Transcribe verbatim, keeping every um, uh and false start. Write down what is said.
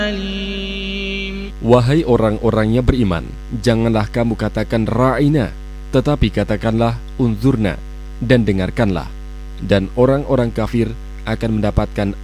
Wahai orang-orangnya beriman, janganlah kamu katakan ra'ina, tetapi katakanlah unzurna, dan dengarkanlah. Dan orang-orang kafir akan mendapatkan